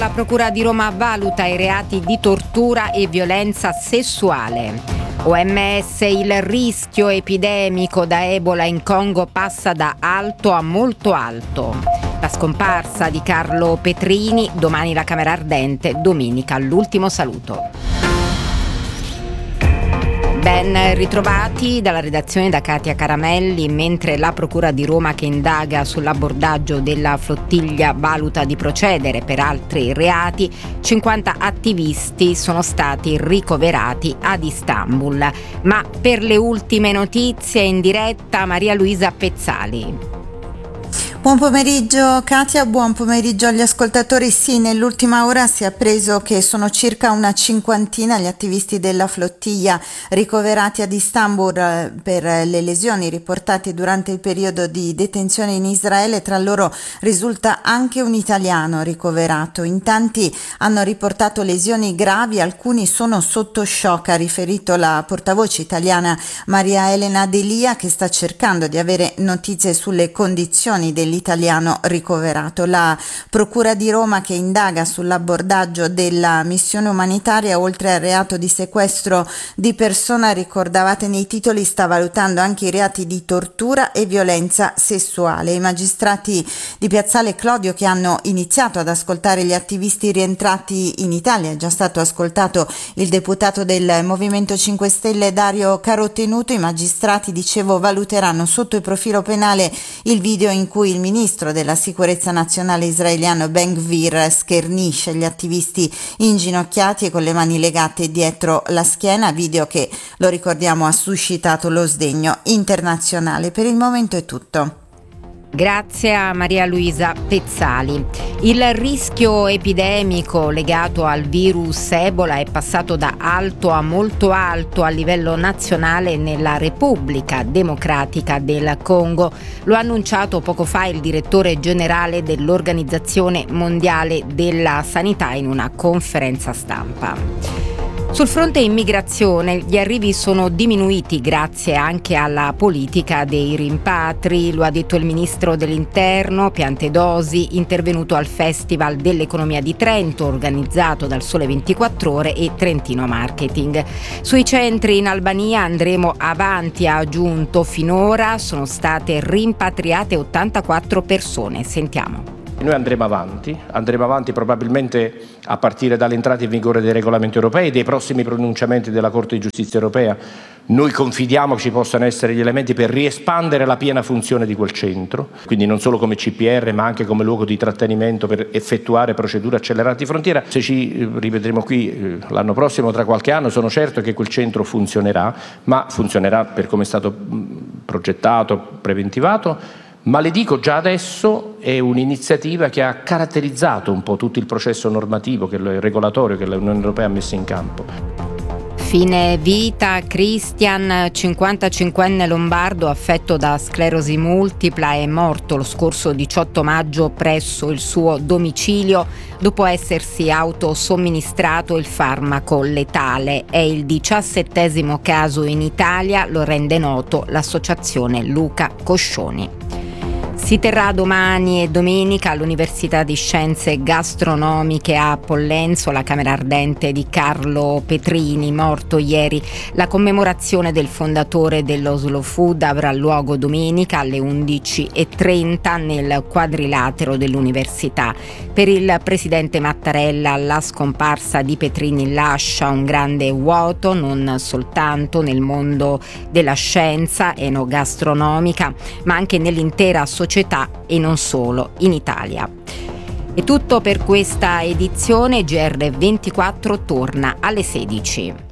La Procura di Roma valuta i reati di tortura e violenza sessuale. OMS, il rischio epidemico da Ebola in Congo passa da alto a molto alto. La scomparsa di Carlo Petrini, domani la Camera Ardente, domenica l'ultimo saluto. Ben ritrovati dalla redazione da Katia Caramelli. Mentre la Procura di Roma, che indaga sull'abbordaggio della flottiglia, valuta di procedere per altri reati, 50 attivisti sono stati ricoverati ad Istanbul. Ma per le ultime notizie in diretta Maria Luisa Pezzali. Buon pomeriggio Katia, buon pomeriggio agli ascoltatori. Sì, nell'ultima ora si è appreso che sono circa una cinquantina gli attivisti della flottiglia ricoverati ad Istanbul per le lesioni riportate durante il periodo di detenzione in Israele. Tra loro risulta anche un italiano ricoverato. In tanti hanno riportato lesioni gravi, alcuni sono sotto shock, ha riferito la portavoce italiana Maria Elena Delia, che sta cercando di avere notizie sulle condizioni dell'italiano ricoverato. La Procura di Roma, che indaga sull'abbordaggio della missione umanitaria, oltre al reato di sequestro di persona, ricordavate nei titoli, sta valutando anche i reati di tortura e violenza sessuale. I magistrati di Piazzale Clodio, che hanno iniziato ad ascoltare gli attivisti rientrati in Italia, è già stato ascoltato il deputato del Movimento 5 Stelle Dario Carotenuto. I magistrati, dicevo, valuteranno sotto il profilo penale il video in cui il ministro della sicurezza nazionale israeliano Ben Gvir schernisce gli attivisti inginocchiati e con le mani legate dietro la schiena, video che, lo ricordiamo, ha suscitato lo sdegno internazionale. Per il momento è tutto. Grazie a Maria Luisa Pezzali. Il rischio epidemico legato al virus Ebola è passato da alto a molto alto a livello nazionale nella Repubblica Democratica del Congo. Lo ha annunciato poco fa il direttore generale dell'Organizzazione Mondiale della Sanità in una conferenza stampa. Sul fronte immigrazione gli arrivi sono diminuiti grazie anche alla politica dei rimpatri, lo ha detto il ministro dell'Interno Piantedosi, intervenuto al Festival dell'Economia di Trento organizzato dal Sole 24 Ore e Trentino Marketing. Sui centri in Albania andremo avanti, ha aggiunto. Finora sono state rimpatriate 84 persone. Sentiamo. Noi andremo avanti probabilmente a partire dall'entrata in vigore dei regolamenti europei e dei prossimi pronunciamenti della Corte di Giustizia europea. Noi confidiamo che ci possano essere gli elementi per riespandere la piena funzione di quel centro, quindi non solo come CPR ma anche come luogo di trattenimento per effettuare procedure accelerate di frontiera. Se ci rivedremo qui l'anno prossimo, tra qualche anno, sono certo che quel centro funzionerà, ma funzionerà per come è stato progettato, preventivato. Ma le dico già adesso, è un'iniziativa che ha caratterizzato un po' tutto il processo normativo, regolatorio che l'Unione Europea ha messo in campo. Fine vita Christian, 55enne lombardo affetto da sclerosi multipla, è morto lo scorso 18 maggio presso il suo domicilio dopo essersi autosomministrato il farmaco letale. È il 17° caso in Italia, lo rende noto l'associazione Luca Coscioni. Si terrà domani e domenica all'Università di Scienze Gastronomiche a Pollenzo, la Camera Ardente di Carlo Petrini, morto ieri. La commemorazione del fondatore dello Slow Food avrà luogo domenica alle 11:30 nel quadrilatero dell'università. Per il presidente Mattarella la scomparsa di Petrini lascia un grande vuoto non soltanto nel mondo della scienza enogastronomica, ma anche nell'intera società e non solo in Italia. È tutto per questa edizione. GR24 torna alle 16.